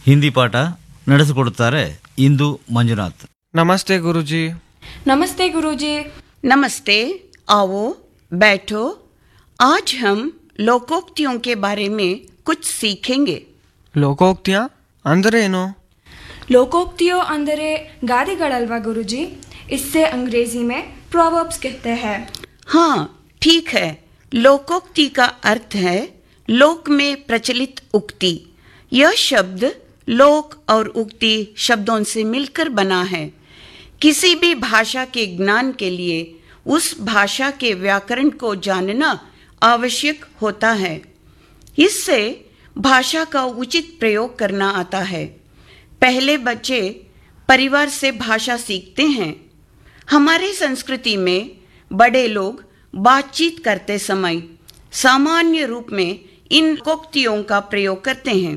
ಹಿಂದಿ ಪಾಠ ನಡೆಸಿಕೊಡುತ್ತಾರೆ ಇಂದು ಮಂಜುನಾಥ್. नमस्ते गुरुजी। नमस्ते गुरुजी। नमस्ते। आओ बैठो। आज हम लोकोक्तियों के बारे में कुछ सीखेंगे। ಲೋಕೋಕ್ತಿಯ ಅಂದರೆ ಏನು? लोकोक्तियों अंदरे गादिगळल्वा गुरुजी? इससे अंग्रेजी में प्रोवर्ब्स कहते हैं। हाँ ठीक है। लोकोक्ति का अर्थ है लोक में प्रचलित उक्ति। यह शब्द लोक और उक्ति शब्दों से मिलकर बना है। किसी भी भाषा के ज्ञान के लिए उस भाषा के व्याकरण को जानना आवश्यक होता है। इससे भाषा का उचित प्रयोग करना आता है। पहले बच्चे परिवार से भाषा सीखते हैं। हमारी संस्कृति में बड़े लोग बातचीत करते समय सामान्य रूप में इन लोकोक्तियों का प्रयोग करते हैं।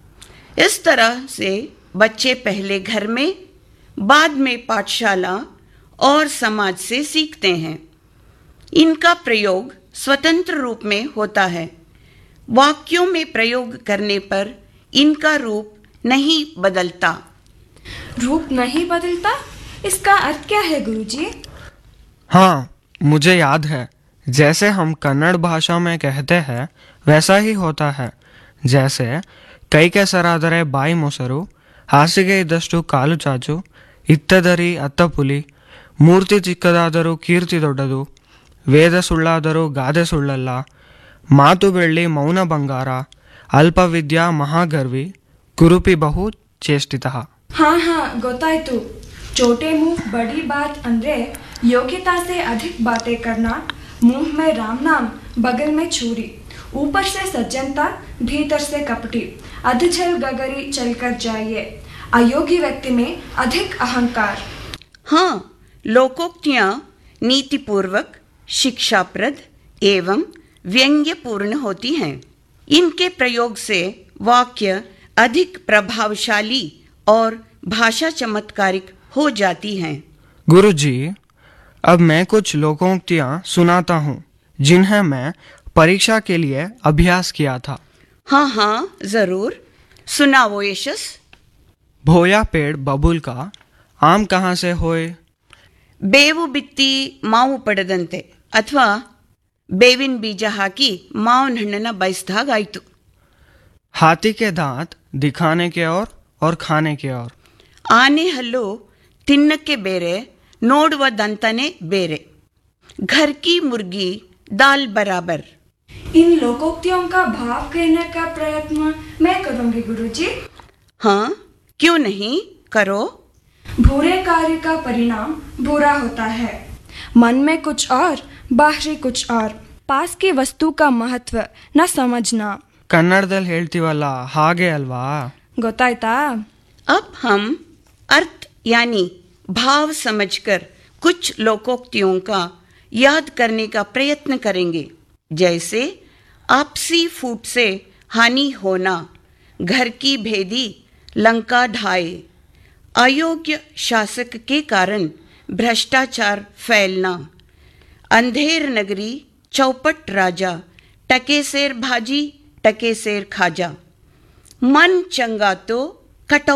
इस तरह से बच्चे पहले घर में, बाद में पाठशाला और समाज से सीखते हैं। इनका प्रयोग स्वतंत्र रूप में होता है। वाक्यों में प्रयोग करने पर इनका रूप नहीं बदलता। रूप नहीं बदलता, इसका अर्थ क्या है गुरुजी? हाँ, मुझे याद है। जैसे हम कन्नड़ भाषा में कहते हैं वैसा ही होता है। जैसे ಕೈ ಕೆಸರಾದರೆ ಬಾಯಿ ಮೊಸರು, ಹಾಸಿಗೆ ಇದ್ದಷ್ಟು ಕಾಲು ಚಾಚು, ಇತ್ತದರಿ ಅತ್ತ ಪುಲಿ, ಮೂರ್ತಿ ಚಿಕ್ಕದಾದರೂ ಕೀರ್ತಿ ದೊಡ್ಡದು, ವೇದ ಸುಳ್ಳಾದರೂ ಗಾದೆ ಸುಳ್ಳಲ್ಲ, ಮಾತು ಬೆಳ್ಳಿ ಮೌನ ಬಂಗಾರ, ಅಲ್ಪವಿದ್ಯಾ ಮಹಾಗರ್ವಿ, ಕುರುಪಿ ಬಹು ಚೇಷ್ಟಿತಃ. हाँ हाँ गोतायतु। छोटे मुंह बड़ी बात अंदरे योग्यता से अधिक बातें करना, मुंह में राम नाम बगल में छुरी, ऊपर से सज्जनता भीतर से कपटी, अधछल गगरी चलकर जाइए, अयोग्य व्यक्ति में अधिक अहंकार। हाँ, लोकोक्तियाँ नीतिपूर्वक, शिक्षाप्रद एवं व्यंग्यपूर्ण होती हैं। इनके प्रयोग से वाक्य अधिक प्रभावशाली और भाषा चमत्कारिक हो जाती हैं। गुरुजी, अब मैं कुछ लोकोक्तियाँ सुनाता हूँ जिन्हें मैं परीक्षा के लिए अभ्यास किया था। हाँ हाँ जरूर, सुनाओ यशस। भोया पेड़ बबूल का, आम कहाँ से होए? ಬೇವು ಬಿತ್ತಿ ಮಾವು ಪಡೆದಂತೆ, ಅಥವಾ ಬೇವಿನ ಬೀಜ ಹಾಕಿ ಮಾವಿನ ಹಣ್ಣನ್ನ ಬಯಸಿದಾಗಾಯ್ತು. हाथी के दांत दिखाने के और खाने के और. ಆನೆ ಹಲ್ಲು ತಿನ್ನಕ್ಕೆ ಬೇರೆ, ನೋಡುವ ದಂತನೇ ಬೇರೆ. घर की मुर्गी दाल बराबर. इन लोकोक्तियों का भाव कहने का प्रयत्न मैं करूंगी गुरुजी। हाँ क्यों नहीं, करो। बुरे कार्य का परिणाम बुरा होता है। मन में कुछ और, बाहरी कुछ और। पास की वस्तु का महत्व न समझना। ಕನ್ನಡದಲ್ಲಿ ಹೇಳ್ತೀವಲ್ಲ ಹಾಗೆ ಅಲ್ವಾ? गोतायता। अब हम अर्थ यानी भाव समझकर कुछ लोकोक्तियों का याद करने का प्रयत्न करेंगे। जैसे आपसी फूट से हानि होना, घर की भेदी लंका ढाए, अयोग्य शासक के कारण भ्रष्टाचार फैलना, अंधेर नगरी चौपट राजा, टके सेर भाजी टके सेर खाजा, मन चंगा तो कटौ